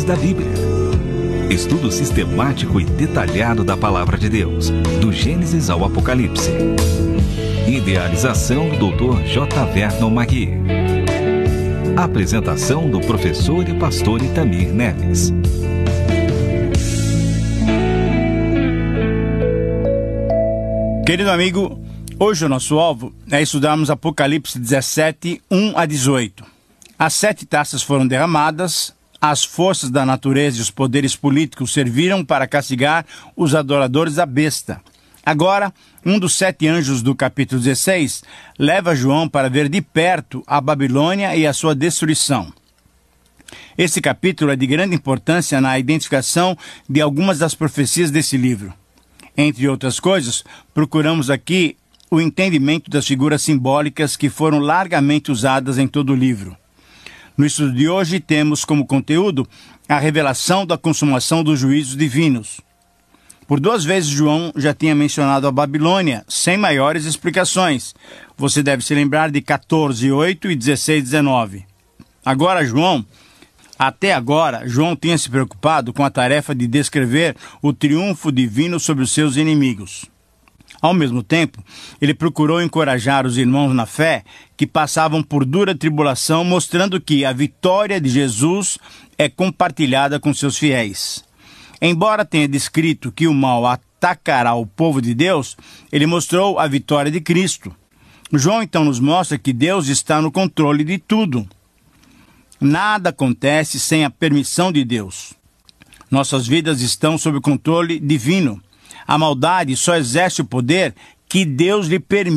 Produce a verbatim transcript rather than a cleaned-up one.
da Bíblia. Estudo sistemático e detalhado da Palavra de Deus, do Gênesis ao Apocalipse. Idealização do doutor J. Vernon Magui. Apresentação do professor e pastor Itamir Neves. Querido amigo, hoje o nosso alvo é estudarmos Apocalipse dezessete, um a dezoito. As sete taças foram derramadas, as forças da natureza e os poderes políticos serviram para castigar os adoradores da besta. Agora, um dos sete anjos do capítulo dezesseis leva João para ver de perto a Babilônia e a sua destruição. Esse capítulo é de grande importância na identificação de algumas das profecias desse livro. Entre outras coisas, procuramos aqui o entendimento das figuras simbólicas que foram largamente usadas em todo o livro. No estudo de hoje, temos como conteúdo a revelação da consumação dos juízos divinos. Por duas vezes, João já tinha mencionado a Babilônia, sem maiores explicações. Você deve se lembrar de quatorze, oito e dezesseis, dezenove. Agora, João... Até agora, João tinha se preocupado com a tarefa de descrever o triunfo divino sobre os seus inimigos. Ao mesmo tempo, ele procurou encorajar os irmãos na fé que passavam por dura tribulação, mostrando que a vitória de Jesus é compartilhada com seus fiéis. Embora tenha descrito que o mal atacará o povo de Deus, ele mostrou a vitória de Cristo. João então nos mostra que Deus está no controle de tudo. Nada acontece sem a permissão de Deus. Nossas vidas estão sob controle divino. A maldade só exerce o poder que Deus lhe permite.